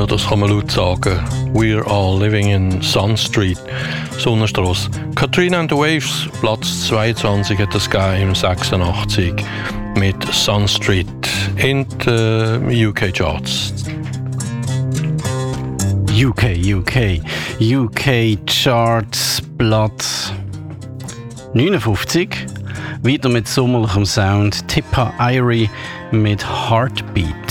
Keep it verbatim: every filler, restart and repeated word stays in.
Ja, das kann man laut sagen. We're all living in Sun Street, Sonnenstrasse. Katrina and the Waves, Platz zweiundzwanzig hat es gegeben im sechsundachtzig mit Sun Street in den U K Charts. U K, U K, U K Charts, Platz neunundfünfzig. Weiter mit sommerlichem Sound, Tippa Irie mit Heartbeat.